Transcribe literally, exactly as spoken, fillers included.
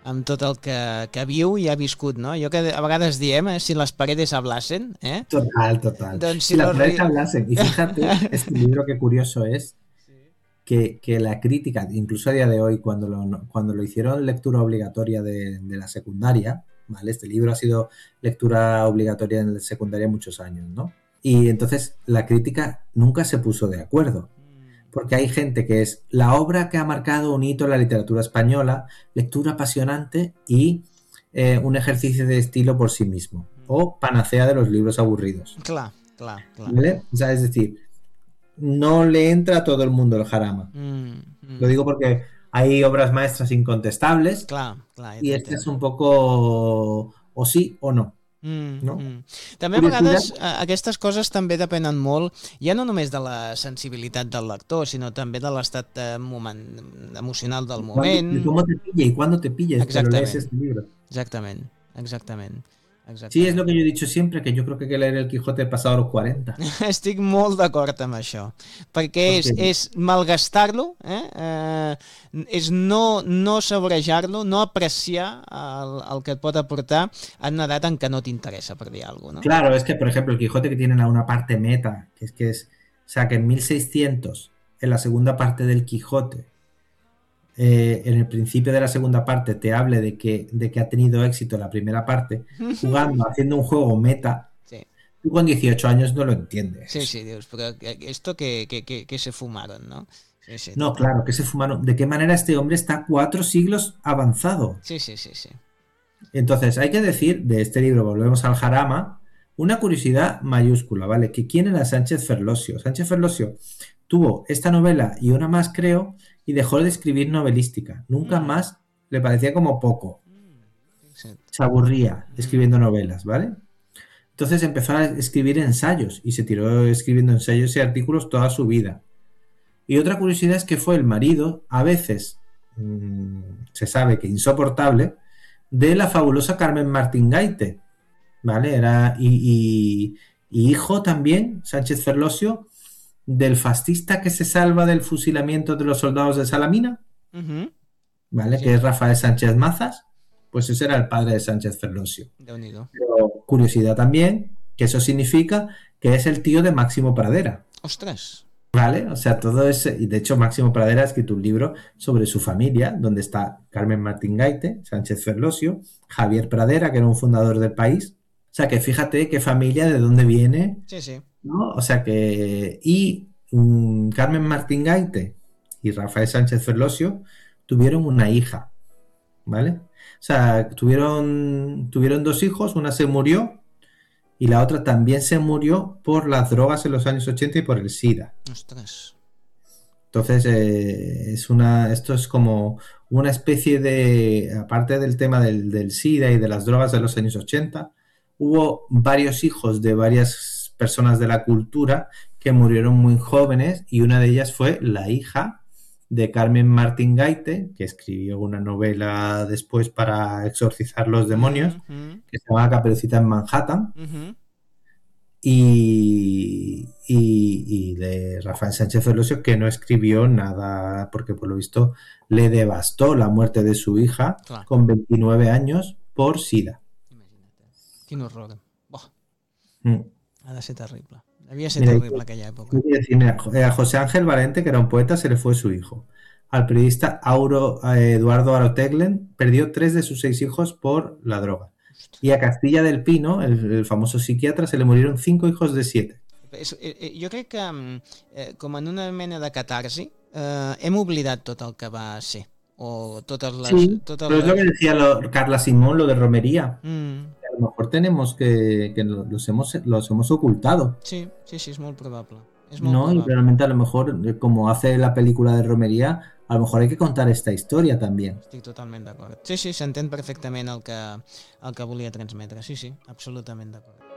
amb tot el que, que viu i ha viscut, no? Jo que a vegades diem, eh, si las paredes hablasen, ¿eh? Total, total. Doncs Si si las los paredes ri- hablasen, y fíjate, este libro qué curioso es, que, que la crítica, incluso a día de hoy, cuando lo, cuando lo hicieron lectura obligatoria de, de la secundaria, ¿vale? Este libro ha sido lectura obligatoria en la secundaria muchos años, ¿no? Y entonces la crítica nunca se puso de acuerdo, porque hay gente que es la obra que ha marcado un hito en la literatura española, lectura apasionante y eh, un ejercicio de estilo por sí mismo, o panacea de los libros aburridos. Clar, clar, clar. ¿Vale? O sea, es decir, no le entra a todo el mundo el Jarama. Mm, mm. Lo digo porque hay obras maestras incontestables Clar, clar, ja y este t'entenc. es un poco o sí o no. Mm, No? mm. També a Curiosidad. vegades eh, aquestes coses també depenen molt, ja no només de la sensibilitat del lector, sinó també de l'estat eh, moment, emocional del ¿Cuándo- moment. ¿Y cómo te pilla? ¿Y cuándo te pilles? Pero lees Exactament, este libro. exactament, exactament. Sí, es lo exactament. que yo he dicho siempre, que yo creo que hay que leer el Quijote pasado los cuarenta. Estic molt d'acord amb això, perquè és, Perquè- és malgastar-lo, eh? Eh, és no, no saborejar-lo, no apreciar el, el que et pot aportar en una edat en què no t'interessa, per dir alguna cosa, no? Claro, es que, por ejemplo, el Quijote que tiene una parte meta, que es que es, o sea, que en mil seiscientos, en la segunda parte del Quijote, eh, en el principio de la segunda parte te hable de que, de que ha tenido éxito la primera parte, jugando, haciendo un juego meta, Sí, tú con dieciocho años no lo entiendes. sí, sí, dius, però esto que, que, que, que se fumaron, no? Sí, sí, No, total. claro, que se fumaron. ¿De qué manera este hombre está cuatro siglos avanzado? Sí, sí, sí, sí. Entonces, hay que decir de este libro, volvemos al Jarama, una curiosidad mayúscula, ¿vale? Que quién era Sánchez Ferlosio. Sánchez Ferlosio tuvo esta novela y una más, creo, y dejó de escribir novelística. Nunca Mm. más le parecía como poco. Mm, fixa't. Se aburría escribiendo novelas, ¿vale? Entonces empezó a escribir ensayos y se tiró escribiendo ensayos y artículos toda su vida. Y otra curiosidad es que fue el marido, a veces mmm, se sabe que insoportable, de la fabulosa Carmen Martín Gaite, ¿vale? Era y, y, y hijo también, Sánchez Ferlosio, del fascista que se salva del fusilamiento de los soldados de Salamina, Mhm. ¿vale? Sí. Que es Rafael Sánchez Mazas, pues ese era el padre de Sánchez Ferlosio. Déu-n'hi-do. Pero curiosidad también, que eso significa que es el tío de Máximo Pradera. Ostres. ¿Vale? O sea, todo es... Y de hecho, Máximo Pradera ha escrito un libro sobre su familia, donde está Carmen Martín Gaite, Sánchez Ferlosio, Javier Pradera, que era un fundador del país. O sea, que fíjate qué familia, de dónde viene, Sí, sí. ¿no? O sea, que... Y um, Carmen Martín Gaite y Rafael Sánchez Ferlosio tuvieron una hija, ¿vale? O sea, tuvieron, tuvieron dos hijos, una se murió y la otra también se murió por las drogas en los años ochenta y por el SIDA. Ostres. Entonces, eh, es una, esto es como una especie de, aparte del tema del, del SIDA y de las drogas de los años ochenta, hubo varios hijos de varias personas de la cultura que murieron muy jóvenes y una de ellas fue la hija de Carmen Martín Gaite, que escribió una novela después para exorcizar los demonios, Mhm. que se llama Caperucita en Manhattan, Mhm. y, y, y de Rafael Sánchez Ferlosio, que no escribió nada, porque por lo visto le devastó la muerte de su hija Clar. con veintinueve años por SIDA. Imagina't. Quin horror. Buah, Mm. ha de ser terrible. Devia ser Mira, terrible aquella època. Quiero decir, mira, a José Ángel Valente, que era un poeta, se le fue su hijo. Al periodista Auro, eh, Eduardo Aroteglen perdió tres de sus seis hijos por la droga. Y a Castilla del Pino, el, el famoso psiquiatra, se le murieron cinco hijos de siete. És, eh, eh, jo crec que, mm, eh, com en una mena de catarsi, eh, hem oblidat tot el que va ser. O totes les... Sí, totes pero es lo que les... decía lo, Carla Simón, lo de romería. Mm, A lo mejor tenemos que, que los, hemos, los hemos ocultado, sí, sí, sí, és molt probable. És molt ¿no? Y probable. realmente a lo mejor, eh, como hace la película de romería, a lo mejor hay que contar esta historia también. Estic totalment d'acord. Sí, sí, s'entén perfectament el que, el que volia transmetre. Sí, sí, absolutament d'acord.